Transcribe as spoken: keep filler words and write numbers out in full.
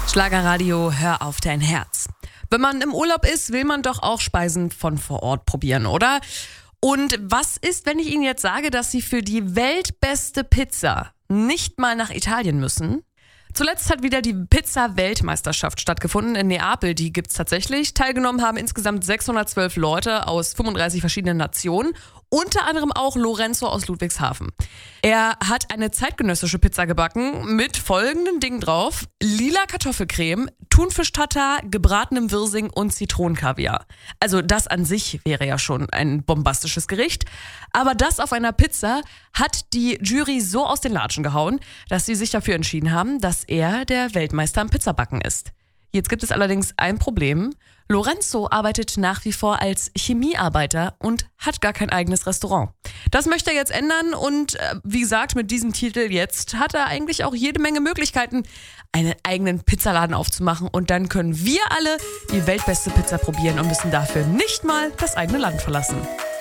Schlagerradio, hör auf dein Herz. Wenn man im Urlaub ist, will man doch auch Speisen von vor Ort probieren, oder? Und was ist, wenn ich Ihnen jetzt sage, dass Sie für die weltbeste Pizza nicht mal nach Italien müssen? Zuletzt hat wieder die Pizza-Weltmeisterschaft stattgefunden in Neapel. Die gibt's tatsächlich. Teilgenommen haben insgesamt sechshundertzwölf Leute aus fünfunddreißig verschiedenen Nationen. Unter anderem auch Lorenzo aus Ludwigshafen. Er hat eine zeitgenössische Pizza gebacken mit folgenden Dingen drauf: lila Kartoffelcreme, Thunfisch-Tatar, gebratenem Wirsing und Zitronenkaviar. Also das an sich wäre ja schon ein bombastisches Gericht. Aber das auf einer Pizza hat die Jury so aus den Latschen gehauen, dass sie sich dafür entschieden haben, dass er der Weltmeister am Pizzabacken ist. Jetzt gibt es allerdings ein Problem. Lorenzo arbeitet nach wie vor als Chemiearbeiter und hat gar kein eigenes Restaurant. Das möchte er jetzt ändern und äh, wie gesagt, mit diesem Titel jetzt hat er eigentlich auch jede Menge Möglichkeiten, einen eigenen Pizzaladen aufzumachen, und dann können wir alle die weltbeste Pizza probieren und müssen dafür nicht mal das eigene Land verlassen.